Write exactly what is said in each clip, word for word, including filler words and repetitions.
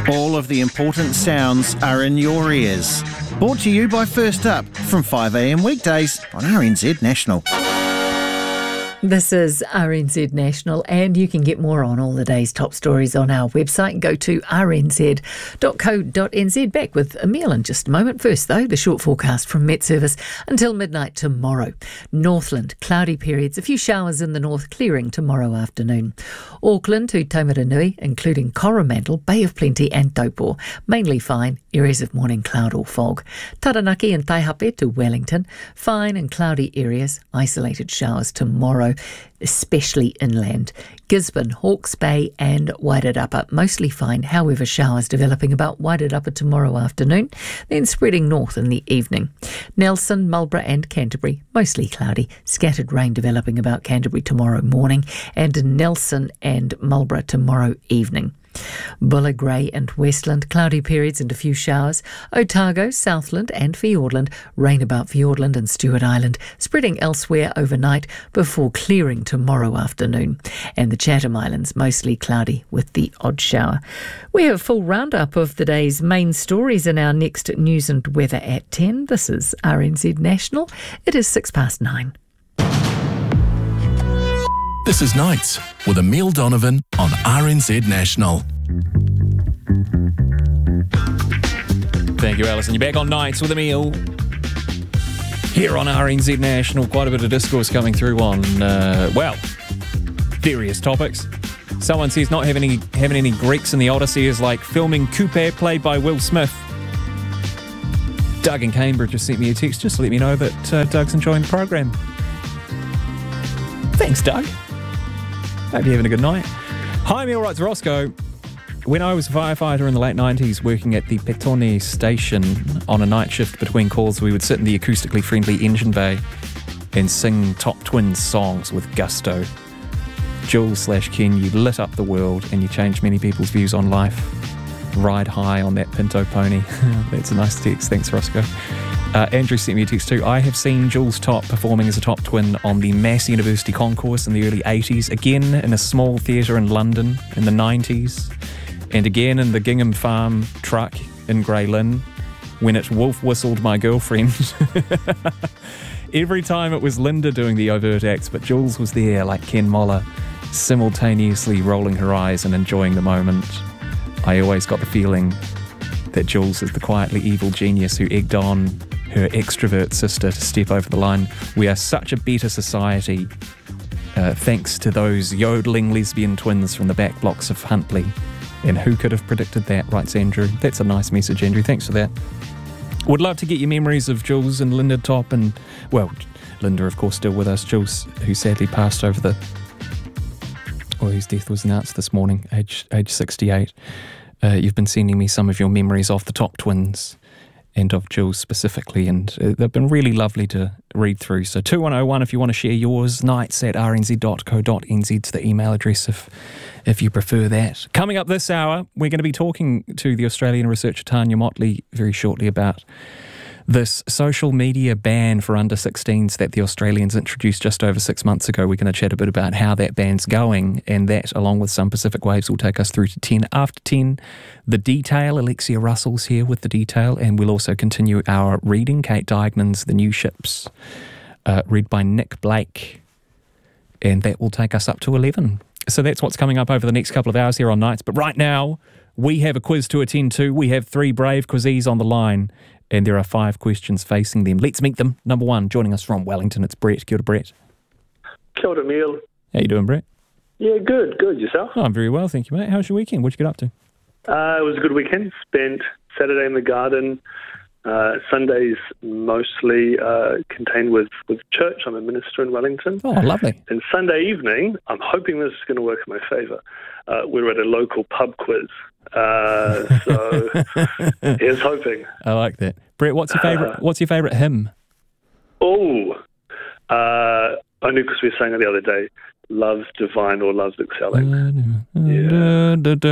All of the important sounds are in your ears. Brought to you by First Up from five a m weekdays on R N Z National. This is R N Z National, and you can get more on all the day's top stories on our website. Go to r n z dot co dot n z. Back with Emile in just a moment. First, though, the short forecast from Met Service until midnight tomorrow. Northland, cloudy periods, a few showers in the north, clearing tomorrow afternoon. Auckland to Taumaranui, including Coromandel, Bay of Plenty and Taupo, mainly fine, areas of morning cloud or fog. Taranaki and Taihape to Wellington, fine and cloudy areas, isolated showers tomorrow, especially inland. Gisborne, Hawke's Bay and Wairarapa, mostly fine, however showers developing about Wairarapa tomorrow afternoon, then spreading north in the evening. Nelson, Marlborough and Canterbury, mostly cloudy, scattered rain developing about Canterbury tomorrow morning, and Nelson and Marlborough tomorrow evening. Bulla, Grey and Westland, cloudy periods and a few showers. Otago, Southland and Fiordland, rain about Fiordland and Stewart Island, spreading elsewhere overnight before clearing tomorrow afternoon. And the Chatham Islands, mostly cloudy with the odd shower. We have a full roundup of the day's main stories in our next news and weather at ten. This is R N Z National. It is six past nine. This is Nights with Emile Donovan on R N Z National. Thank you, Alison. You're back on Nights with Emile here on R N Z National. Quite a bit of discourse coming through on, uh, well, various topics. Someone says not having any, having any Greeks in the Odyssey is like filming Cooper played by Will Smith. Doug in Cambridge just sent me a text just to let me know that uh, Doug's enjoying the program. Thanks, Doug. Hope you're having a good night. Hi, Emile writes Roscoe. When I was a firefighter in the late nineties working at the Petone station on a night shift between calls, we would sit in the acoustically friendly engine bay and sing Top Twins songs with gusto. Jules slash Ken, you lit up the world and you changed many people's views on life. Ride high on that Pinto pony. That's a nice text. Thanks, Roscoe. Uh, Andrew sent me a text too. I have seen Jules Top performing as a top twin on the Massey University Concourse in the early eighties, again in a small theatre in London in the nineties, and again in the Gingham Farm truck in Grey Lynn when it wolf whistled my girlfriend. Every time it was Linda doing the overt acts, but Jules was there like Ken Moller, simultaneously rolling her eyes and enjoying the moment. I always got the feeling that Jules is the quietly evil genius who egged on her extrovert sister to step over the line. We are such a better society uh, thanks to those yodeling lesbian twins from the back blocks of Huntly. And who could have predicted that, writes Andrew. That's a nice message, Andrew. Thanks for that. Would love to get your memories of Jules and Linda Top and, well, Linda, of course, still with us. Jules, who sadly passed over the, or whose death was announced this morning, age, age sixty-eight. Uh, you've been sending me some of your memories of the Top Twins and of Jules specifically, and uh, they've been really lovely to read through. So two one oh one if you want to share yours, nights at r n z dot co dot n z to the email address if, if you prefer that. Coming up this hour, we're going to be talking to the Australian researcher Tanya Motley very shortly about this social media ban for under sixteens that the Australians introduced just over six months ago. We're going to chat a bit about how that ban's going, and that, along with some Pacific Waves, will take us through to ten after ten. The detail, Alexia Russell's here with the detail, and we'll also continue our reading. Kate Dignan's The New Ships, uh, read by Nick Blake, and that will take us up to eleven. So that's what's coming up over the next couple of hours here on Nights. But right now, we have a quiz to attend to. We have three brave quizzies on the line, and there are five questions facing them. Let's meet them. Number one, joining us from Wellington, it's Brett. Kia ora, Brett. Kia ora, Emile. How you doing, Brett? Yeah, good. Good. Yourself? Oh, I'm very well, thank you, mate. How was your weekend? What'd you get up to? Uh, it was a good weekend. Spent Saturday in the garden. Uh, Sundays mostly uh, contained with, with church. I'm a minister in Wellington. Oh, lovely. And Sunday evening, I'm hoping this is going to work in my favour. Uh, we were at a local pub quiz. Uh, so here's hoping. I like that. Brett, what's your favourite? Uh, what's your favourite hymn? Oh, uh, only because we sang it the other day. Love's divine or love's excelling. Yeah.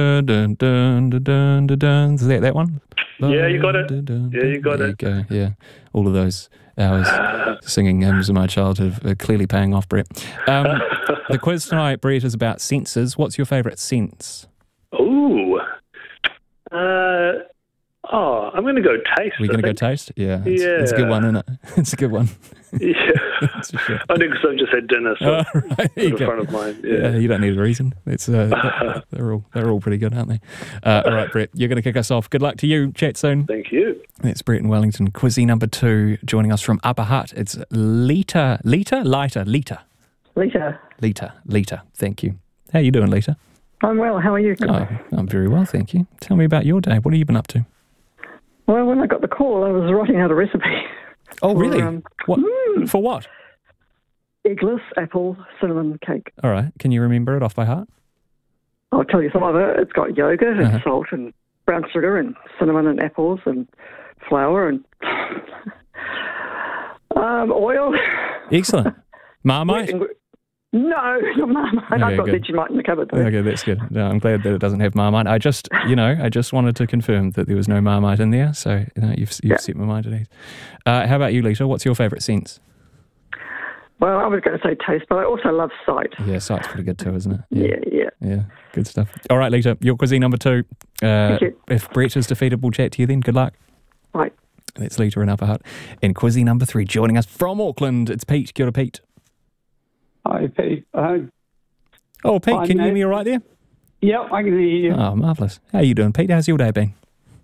Is that that one? Yeah, you got it. Yeah, you got there it. You go. Yeah, all of those hours singing hymns in my childhood are clearly paying off, Brett. Um, the quiz tonight, Brett, is about senses. What's your favourite sense? Ooh. Uh, oh, I'm going to go taste. We're going to go taste? Yeah. It's, yeah. It's a good one, isn't it? It's a good one. Yeah. That's for sure. I think because I've just had dinner, so oh, right. it's a friend of mine. Yeah. yeah. You don't need a reason. It's uh, they're all they're all pretty good, aren't they? Uh, all right, Brett, you're going to kick us off. Good luck to you. Chat soon. Thank you. It's Brett in Wellington. Quizzy number two, joining us from Upper Hutt. It's Lita. Lita? Lita. Lita. Lita. Lita. Lita. Thank you. How you doing, Lita? I'm well. How are you? Oh, I'm very well, thank you. Tell me about your day. What have you been up to? Well, when I got the call, I was writing out a recipe. Oh, for, really? Um, what? Mm, For what? eggless apple cinnamon cake. All right. Can you remember it off by heart? I'll tell you some of it. It's got yogurt and Uh-huh. salt and brown sugar and cinnamon and apples and flour and um, oil. Excellent. Marmite? No, not Marmite. Okay, I've got good. Vegemite in the cupboard. Though. Okay, that's good. No, I'm glad that it doesn't have Marmite. I just, you know, I just wanted to confirm that there was no Marmite in there. So, you know, you've, you've Yeah. set my mind at ease. Uh, how about you, Lita? What's your favourite sense? Well, I was going to say taste, but I also love sight. Yeah, sight's pretty good too, isn't it? Yeah, yeah. Yeah, good stuff. All right, Lita, your cuisine number two. Uh, Thank you. if Brett is defeated, we'll chat to you then. Good luck. Right. That's Lita in Upper Hutt. And cuisine number three, joining us from Auckland, it's Pete. Kia ora, Pete. Hi, Pete. Uh, Oh, Pete, Hi, can you hear mate. me all right there? yeah, I can hear you. Oh, marvellous. How you doing, Pete? How's your day been?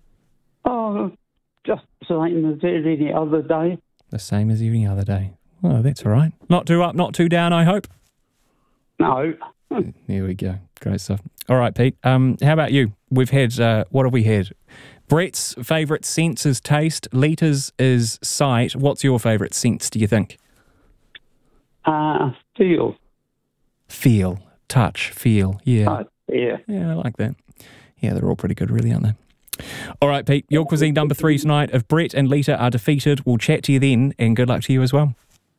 Oh, just the same as any other day. The same as any other day. Well, that's all right. Not too up, not too down, I hope. No. There we go. Great stuff. All right, Pete. Um, how about you? We've had, uh, what have we had? Brett's favourite sense is taste. Lita's is sight. What's your favourite sense, do you think? Uh, feel. Feel. Touch. Feel. Yeah. Uh, yeah. Yeah, I like that. Yeah, they're all pretty good, really, aren't they? All right, Pete. Your cuisine number three tonight. If Brett and Lita are defeated, we'll chat to you then, and good luck to you as well.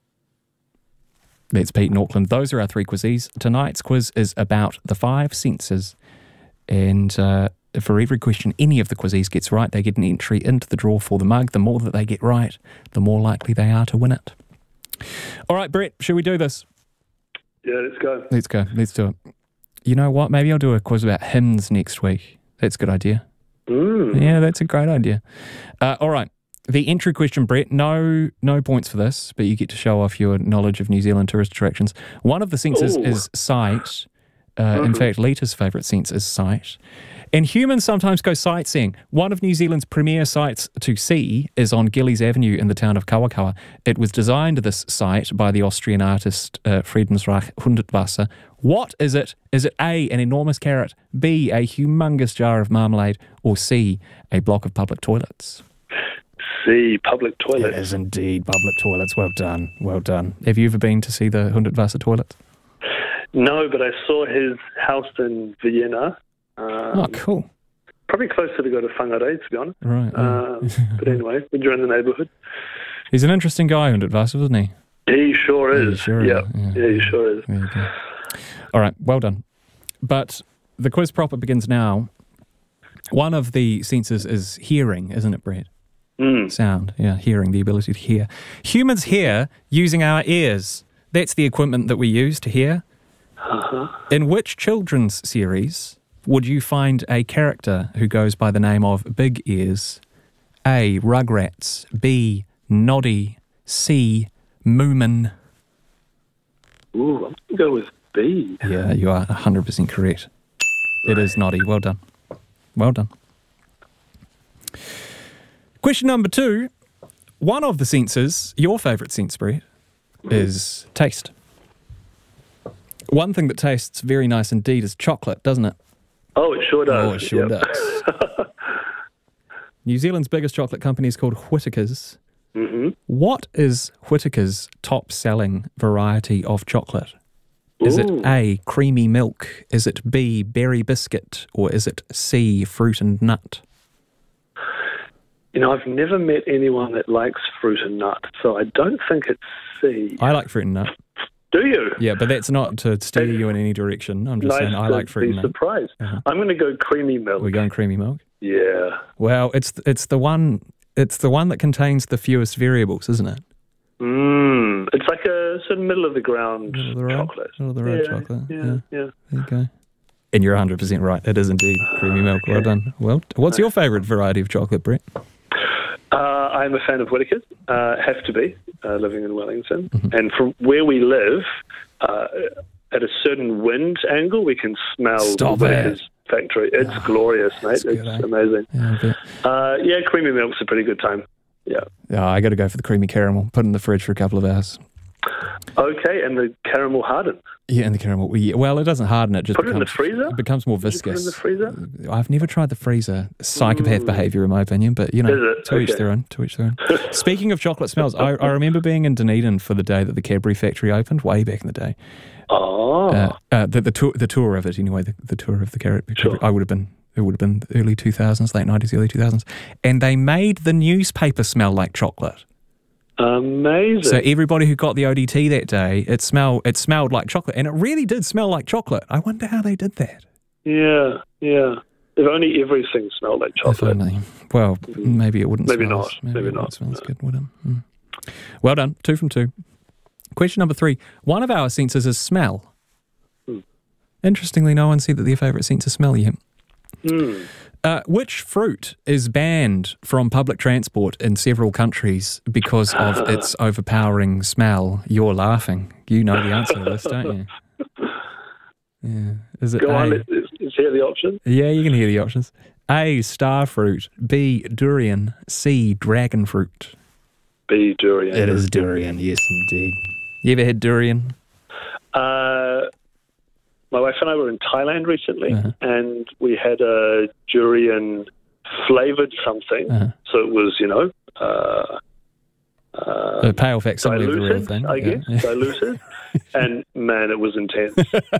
That's Pete in Auckland. Those are our three quizzes. Tonight's quiz is about the five senses. And uh, for every question any of the quizzes gets right, they get an entry into the draw for the mug. The more that they get right, the more likely they are to win it. All right, Brett, should we do this? Yeah, let's go. Let's go. Let's do it. You know what? Maybe I'll do a quiz about hymns next week. That's a good idea. Mm. Yeah, that's a great idea. Uh, all right. The entry question, Brett, no no points for this, but you get to show off your knowledge of New Zealand tourist attractions. One of the senses Ooh. is sight. Uh, Mm-hmm. In fact, Lita's favourite sense is sight. And humans sometimes go sightseeing. One of New Zealand's premier sites to see is on Gillies Avenue in the town of Kawakawa. It was designed, this site, by the Austrian artist uh, Friedensreich Hundertwasser. What is it? Is it A, an enormous carrot, B, a humongous jar of marmalade, or C, a block of public toilets? C, public toilet. It is indeed public toilets. Well done. Well done. Have you ever been to see the Hundertwasser toilets? No, but I saw his house in Vienna. Um, Oh, cool. Probably closer to go to Whangarei, to be honest. Right. yeah. Um, but anyway, when you're in the neighbourhood. He's an interesting guy, Hundertwasser, wasn't he? He sure He is. sure yeah. is, yeah. yeah, he sure is. There you go. All right, well done. But the quiz proper begins now. One of the senses is hearing, isn't it, Brett? Mm. Sound, yeah, hearing, the ability to hear. Humans hear using our ears. That's the equipment that we use to hear. Uh-huh. In which children's series would you find a character who goes by the name of Big Ears? A, Rugrats. B, Noddy. C, Moomin. Ooh, I'm going to go with B. Yeah, you are one hundred percent correct. It is Noddy. Well done. Well done. Question number two. One of the senses, your favourite sense, Brett, is taste. One thing that tastes very nice indeed is chocolate, doesn't it? Oh, it sure does. Oh, it sure Yep. does. New Zealand's biggest chocolate company is called Whittaker's. Mm-hmm. What is Whittaker's top-selling variety of chocolate? Is it Ooh. A, creamy milk? Is it B, berry biscuit? Or is it C, fruit and nut? You know, I've never met anyone that likes fruit and nut, so I don't think it's C. I like fruit and nut. Do you? Yeah, but that's not to steer you in any direction. I'm just Nice saying I to like fruit be and nut. surprised. Uh-huh. I'm going to go creamy milk. We're going creamy milk? Yeah. Well, it's it's the one it's the one that contains the fewest variables, isn't it? Mmm. It's like a sort of middle of the ground Middle of the road? chocolate. Middle of the road yeah, chocolate. Yeah, Yeah. yeah. There you go. And you're one hundred percent right. It is indeed creamy milk. Well done. Well, what's your favourite variety of chocolate, Brett? Uh, I'm a fan of Whittaker's. Uh, have to be, uh, living in Wellington. Mm-hmm. And from where we live, uh, at a certain wind angle, we can smell Stop the it. Whittaker's factory. It's Oh, glorious, mate. that's It's good, eh? amazing. Yeah, I bet. Uh, yeah, creamy milk's a pretty good time. Yeah. Oh, I got to go for the creamy caramel. Put it in the fridge for a couple of hours. Okay, and the caramel hardens. Yeah, and the caramel. yeah, Well, it doesn't harden. It just Put it in the becomes, freezer? It becomes more Did you put it viscous. in the freezer? I've never tried the freezer. Psychopath behaviour, in my opinion, but you know, Is it? to each Okay. their own. To each their own. Speaking of chocolate smells, I, I remember being in Dunedin for the day that the Cadbury factory opened, way back in the day. Oh. Uh, uh, the the tour, the tour of it, anyway. The, the tour of the Cadbury. Sure. I would have been. It would have been early two thousands, late nineties, early two thousands, and they made the newspaper smell like chocolate. Amazing. So everybody who got the O D T that day, it smelled it smelled like chocolate, and it really did smell like chocolate. I wonder how they did that. yeah, yeah. If only everything smelled like If chocolate. only. Well, maybe it wouldn't. Maybe smell not. as- Maybe, Maybe it not. wouldn't smell as No. good, would it? Mm. Well done. Two from two. Question number three. One of our senses is smell. Hmm. Interestingly, no one said that their favourite sense is smell yet. Hmm. Uh, which fruit is banned from public transport in several countries because of its overpowering smell? You're laughing. You know the answer to this, don't you? Yeah. Is it Go A? on, let's, let's hear the option. Yeah, you can hear the options. A, star fruit. B, durian. C, dragon fruit. B, durian. It is durian, yes indeed. You ever had durian? Uh, my wife and I were in Thailand recently, Uh-huh. and we had a durian flavoured something. Uh-huh. So it was, you know, uh, uh, A pale facsimile of the real diluted, thing. I Yeah. guess, diluted. And man, it was intense.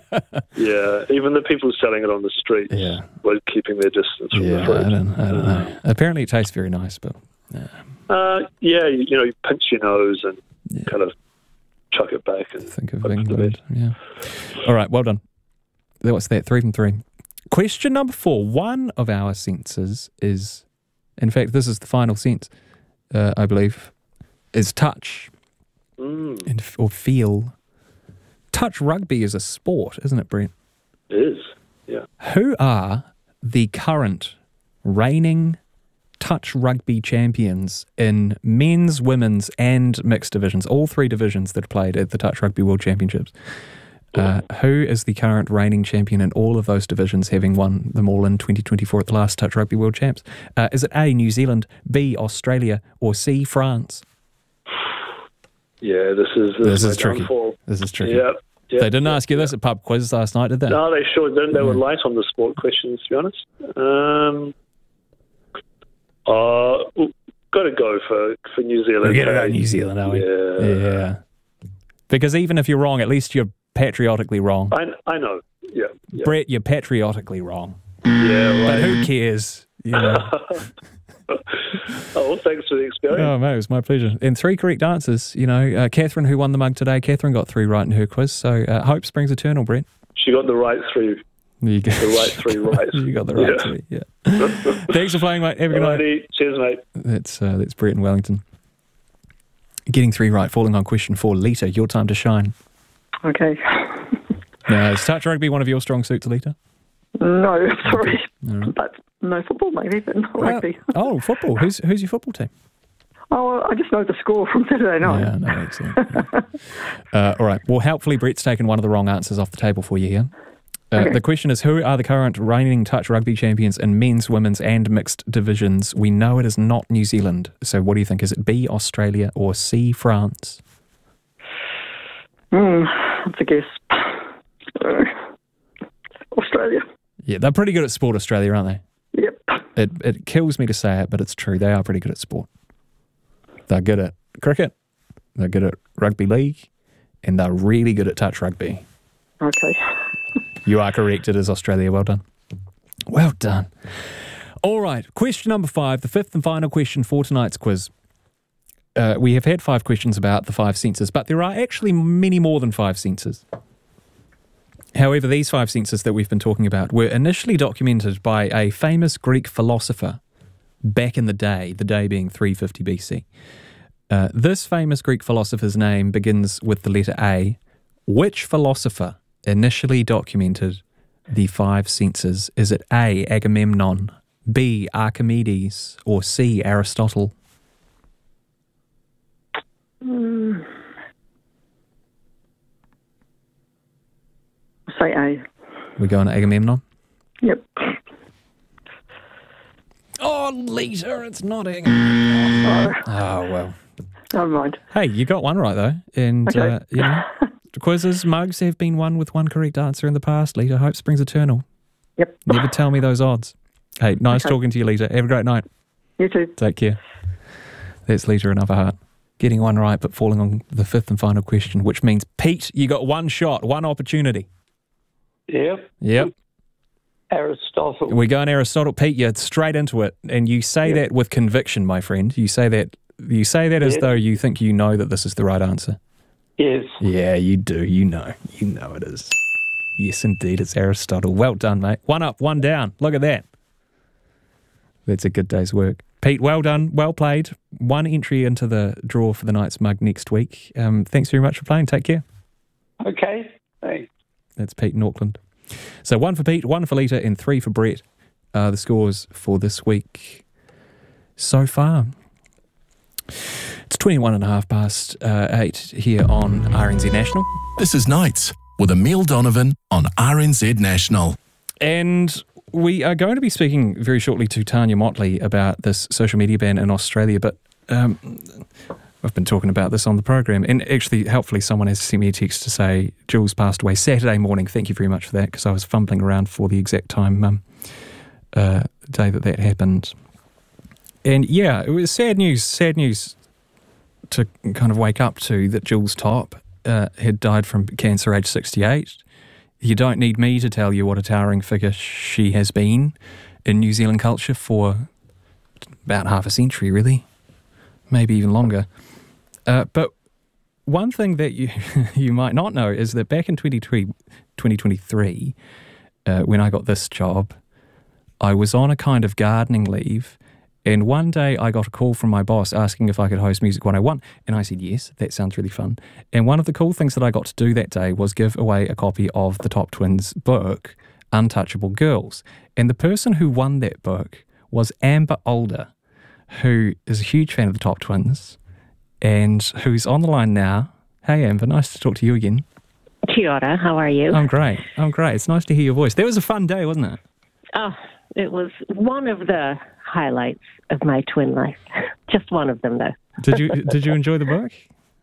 Yeah, even the people selling it on the street Yeah. were keeping their distance from Yeah, the I fruit. don't, I don't know. Apparently it tastes very nice, but Uh, yeah, you, you know, you pinch your nose and Yeah. kind of chuck it back. And think of put it to England. Yeah. All right, well done. What's that? Three from three. Question number four. One of our senses is, in fact, this is the final sense, uh, I believe, is touch Mm, and or feel. Touch rugby is a sport, isn't it, Brent? it is, yeah. Who are the current reigning touch rugby champions in men's, women's, and mixed divisions? All three divisions that are played at the Touch Rugby World Championships. Uh, who is the current reigning champion in all of those divisions, having won them all in twenty twenty-four at the last Touch Rugby World Champs? Uh, is it A, New Zealand, B, Australia, or C, France? Yeah, this is this, This my is tricky. downfall. This is tricky. Yeah, yeah. They didn't ask you this at pub quiz last night, did they? No, they sure didn't. They were light on the sport questions, to be honest. Um, uh, got to go for, for New Zealand. We're going to go New Zealand, are we? Yeah. Yeah. Because even if you're wrong, at least you're patriotically wrong. I, I know. Yeah. Yeah, Brett, you're patriotically wrong. yeah But right. who cares? You know. Oh, well, thanks for the experience. Oh, mate, it was my pleasure. And three correct answers. You know, uh, Catherine, who won the mug today, Catherine got three right in her quiz. So uh, hope springs eternal, Brett. She got the right three. There you go. The right three right. You got the right Yeah. three, yeah. Thanks for playing, mate. Have a good night. Alrighty. Cheers, mate. That's, uh, that's Brett in Wellington. Getting three right, falling on question four. Lita, your time to shine. Okay. Now, is touch rugby one of your strong suits, Lita? No, sorry. All right. But no football, maybe, but not rugby. Oh, football. Who's who's your football team? Oh, I just know the score from Saturday night. Yeah, no, excellent. Yeah. uh, all right. Well, helpfully, Brett's taken one of the wrong answers off the table for you here. Uh, Okay. The question is, who are the current reigning touch rugby champions in men's, women's and mixed divisions? We know it is not New Zealand. So what do you think? Is it B, Australia, or C, France? Hmm, that's a guess. Uh, Australia. Yeah, they're pretty good at sport, Australia, aren't they? Yep. It, it kills me to say it, but it's true. They are pretty good at sport. They're good at cricket, they're good at rugby league, and they're really good at touch rugby. Okay. You are correct. It is Australia. Well done. Well done. All right. Question number five, the fifth and final question for tonight's quiz. Uh, we have had five questions about the five senses, but there are actually many more than five senses. However, these five senses that we've been talking about were initially documented by a famous Greek philosopher back in the day, the day being three fifty B C. Uh, this famous Greek philosopher's name begins with the letter A. Which philosopher initially documented the five senses? Is it A, Agamemnon, B, Archimedes, or C, Aristotle? Mm. Say A. We're going to Agamemnon? Yep. Oh, Lisa, it's not Agamemnon. Oh, oh well. Never mind. Hey, you got one right, though. And, Okay. uh, you know, quizzes, mugs have been won with one correct answer in the past, Lita. Hope springs eternal. Yep. Never tell me those odds. Hey, nice Okay. talking to you, Lita. Have a great night. You too. Take care. That's Lita in Otherheart. Getting one right, but falling on the fifth and final question, which means, Pete, you got one shot, one opportunity. Yep. Yep. Aristotle. We're going Aristotle. Pete, you're straight into it. And you say Yep. that with conviction, my friend. You say that you say that as Yes. though you think you know that this is the right answer. Yes. Yeah, you do. You know. You know it is. Yes, indeed. It's Aristotle. Well done, mate. One up, one down. Look at that. That's a good day's work. Pete, well done. Well played. One entry into the draw for the Knights mug next week. Um, thanks very much for playing. Take care. Okay. Thanks. That's Pete in Auckland. So one for Pete, one for Lita, and three for Brett are the scores for this week so far. It's twenty-one and a half past uh, eight here on R N Z National. This is Nights with Emile Donovan on R N Z National. And we are going to be speaking very shortly to Tanya Motley about this social media ban in Australia, but um, I've been talking about this on the program, and actually, helpfully, someone has sent me a text to say Jules passed away Saturday morning. Thank you very much for that, because I was fumbling around for the exact time, um, uh, day that that happened. And yeah, it was sad news, sad news to kind of wake up to that Jules Topp uh, had died from cancer aged sixty-eight. You don't need me to tell you what a towering figure she has been in New Zealand culture for about half a century, really, maybe even longer. Uh, but one thing that you you might not know is that back in twenty twenty-three, uh, when I got this job, I was on a kind of gardening leave, and one day I got a call from my boss asking if I could host Music one oh one, and I said yes, that sounds really fun. And one of the cool things that I got to do that day was give away a copy of the Topp Twins book, Untouchable Girls. And the person who won that book was Amber Alder, who is a huge fan of the Topp Twins, and who's on the line now. Hey Amber, nice to talk to you again. Kia ora, how are you? I'm great, I'm great. It's nice to hear your voice. That was a fun day, wasn't it? Oh, it was one of the highlights of my twin life. Just one of them, though. Did you Did you enjoy the book?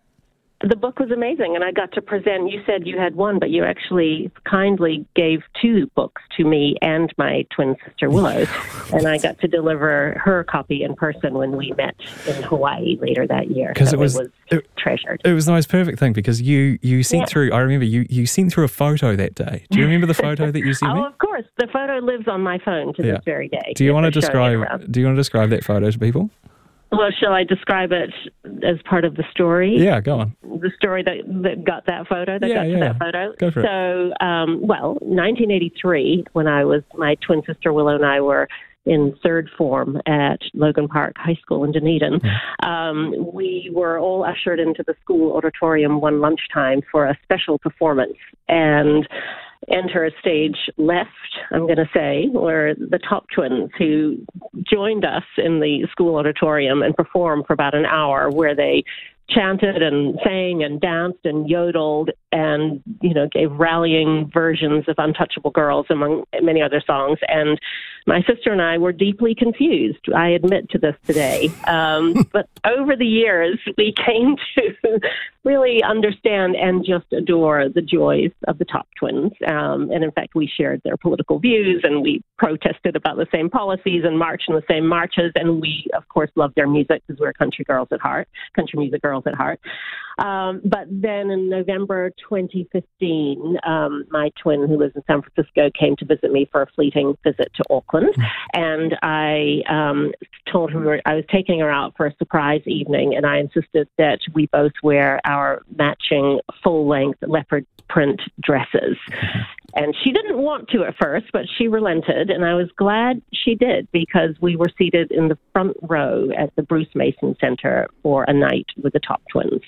The book was amazing, and I got to present. You said you had one, but you actually kindly gave two books to me and my twin sister Willow, and I got to deliver her copy in person when we met in Hawaii later that year. Because so it was, it was it, treasured. It was the most perfect thing, because you you sent Yeah. through. I remember you you sent through a photo that day. Do you remember the photo that you sent me? Oh, of course. The photo lives on my phone to Yeah. this very day. Do you want to Just showing it describe? around. Do you want to describe that photo to people? Well, shall I describe it as part of the story? Yeah, go on. The story that, that got that photo, that Yeah, got to yeah. that photo. Go for it. So, um, well, nineteen eighty-three, when I was, my twin sister Willow and I were in third form at Logan Park High School in Dunedin, um, we were all ushered into the school auditorium one lunchtime for a special performance. And enter a stage left, I'm going to say, were the Topp Twins, who joined us in the school auditorium and performed for about an hour, where they chanted and sang and danced and yodeled and, you know, gave rallying versions of Untouchable Girls, among many other songs. And my sister and I were deeply confused, I admit to this today. Um, but over the years, we came to really understand and just adore the joys of the Topp Twins. Um, and in fact, we shared their political views, and we protested about the same policies and marched in the same marches. And we, of course, loved their music, because we're country girls at heart, country music girls at heart. Um, but then in November twenty fifteen, um, my twin, who lives in San Francisco, came to visit me for a fleeting visit to Auckland. And I um, told her I was taking her out for a surprise evening, and I insisted that we both wear our matching full-length leopard print dresses. And she didn't want to at first, but she relented, and I was glad she did, because we were seated in the front row at the Bruce Mason Center for a night with the Top Twins.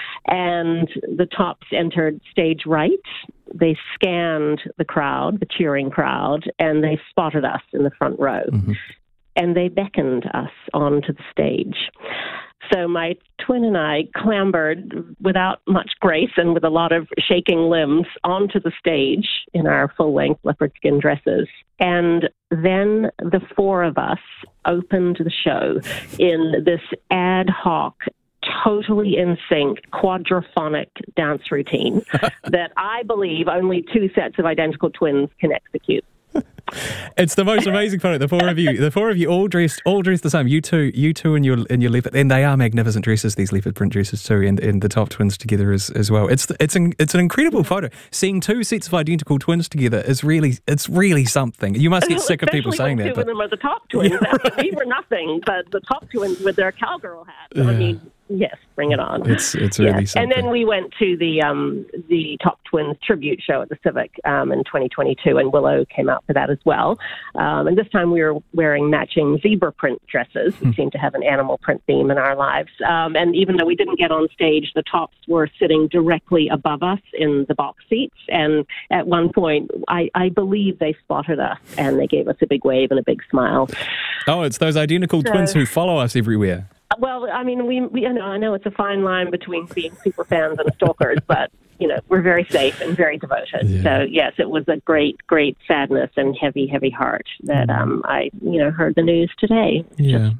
And the Tops entered stage right. They scanned the crowd, the cheering crowd, and they spotted us in the front row. Mm-hmm. And they beckoned us onto the stage. So my twin and I clambered without much grace and with a lot of shaking limbs onto the stage in our full-length leopard skin dresses. And then the four of us opened the show in this ad hoc, totally in sync, quadraphonic dance routine that I believe only two sets of identical twins can execute. It's the most amazing photo. The four of you, the four of you, all dressed, all dressed the same. You two, you two in your in your leopard, and they are magnificent dresses. These leopard print dresses too, and, and the Top Twins together as as well. It's it's an it's an incredible photo. Seeing two sets of identical twins together is really it's really something. You must get sick of people saying that. Especially when two of them are the Top Twins. Yeah, right. We were nothing, but the Top Twins with their cowgirl hats. Yeah. I mean, yes, bring it on. It's it's really yes. something. And then we went to the um, the Top Twins tribute show at the Civic um, in twenty twenty-two, and Willow came out for that as well. Um, and this time we were wearing matching zebra print dresses. We hmm. seem to have an animal print theme in our lives. Um, and even though we didn't get on stage, the Tops were sitting directly above us in the box seats. And at one point, I, I believe they spotted us, and they gave us a big wave and a big smile. Oh, it's those identical so, twins who follow us everywhere. Well, I mean, we, we you know, I know it's a fine line between being super fans and stalkers, but, you know, we're very safe and very devoted. Yeah. So, yes, it was a great, great sadness and heavy, heavy heart that um, I, you know, heard the news today. Yeah.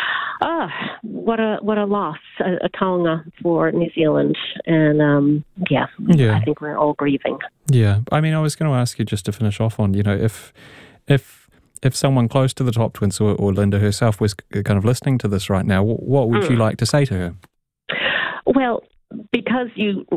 Ah, what a what a loss, a, a taonga for New Zealand. And, um, yeah, yeah, I think we're all grieving. Yeah. I mean, I was going to ask you just to finish off on, you know, if if... If someone close to the Top Twins or, or Linda herself was kind of listening to this right now, what would mm. you like to say to her? Well, because you